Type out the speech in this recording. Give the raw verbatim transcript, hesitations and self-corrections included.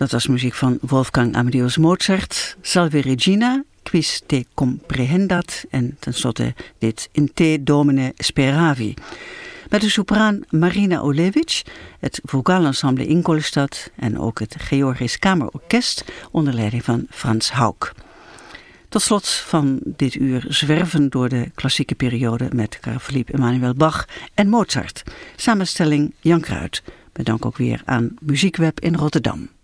Dat was muziek van Wolfgang Amadeus Mozart, Salve Regina, Quis te comprehendat en tenslotte dit In te Domine speravi. Met de sopraan Marina Olewicz, het vocalensemble Ingolstadt en ook het Georgisch Kamerorkest onder leiding van Frans Hauck. Tot slot van dit uur zwerven door de klassieke periode met Carl Philipp Emanuel Bach en Mozart. Samenstelling Jan Kruid. Bedankt ook weer aan Muziekweb in Rotterdam.